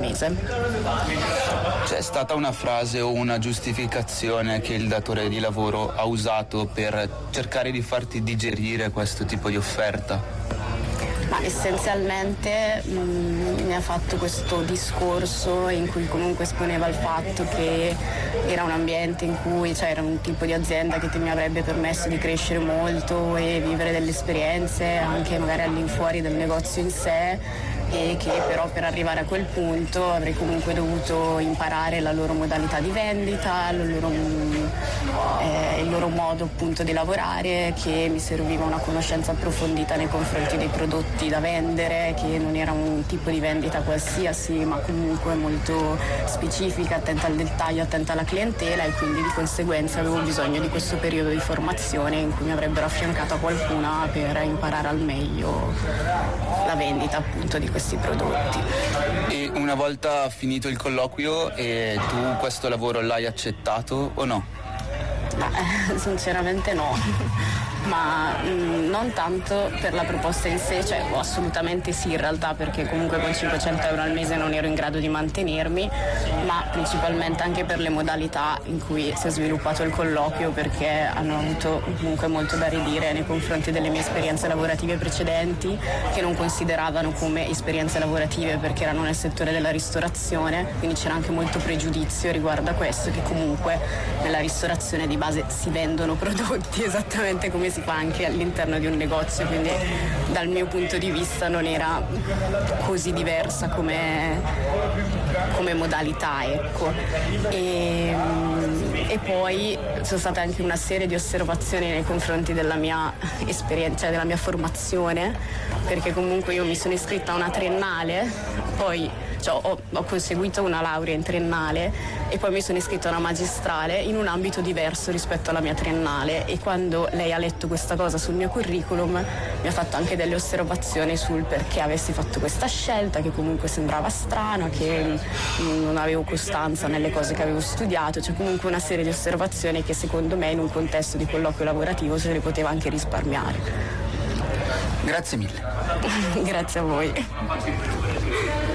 mese. C'è stata una frase o una giustificazione che il datore di lavoro ha usato per cercare di farti digerire questo tipo di offerta? Ma essenzialmente mi ha fatto questo discorso in cui comunque esponeva il fatto che era un ambiente in cui era un tipo di azienda che mi avrebbe permesso di crescere molto e vivere delle esperienze anche magari all'infuori del negozio in sé, e che però per arrivare a quel punto avrei comunque dovuto imparare la loro modalità di vendita, il loro modo appunto di lavorare, che mi serviva una conoscenza approfondita nei confronti dei prodotti da vendere, che non era un tipo di vendita qualsiasi ma comunque molto specifica, attenta al dettaglio, attenta alla clientela, e quindi di conseguenza avevo bisogno di questo periodo di formazione in cui mi avrebbero affiancata qualcuna per imparare al meglio la vendita appunto di questi prodotti. E una volta finito il colloquio, tu questo lavoro l'hai accettato o no? Sinceramente no, ma non tanto per la proposta in sé, assolutamente sì in realtà, perché comunque con 500 euro al mese non ero in grado di mantenermi, ma principalmente anche per le modalità in cui si è sviluppato il colloquio, perché hanno avuto comunque molto da ridire nei confronti delle mie esperienze lavorative precedenti, che non consideravano come esperienze lavorative perché erano nel settore della ristorazione, quindi c'era anche molto pregiudizio riguardo a questo, che comunque nella ristorazione di base si vendono prodotti esattamente come si fa anche all'interno di un negozio, quindi dal mio punto di vista non era così diversa come modalità, ecco. E poi sono state anche una serie di osservazioni nei confronti della mia esperienza, della mia formazione, perché comunque io mi sono iscritta a una triennale, poi ho conseguito una laurea in triennale e poi mi sono iscritta a una magistrale in un ambito diverso rispetto alla mia triennale, e quando lei ha letto questa cosa sul mio curriculum mi ha fatto anche delle osservazioni sul perché avessi fatto questa scelta, che comunque sembrava strana, che non avevo costanza nelle cose che avevo studiato, comunque una serie di osservazioni che secondo me in un contesto di colloquio lavorativo se le poteva anche risparmiare. Grazie mille. Grazie a voi.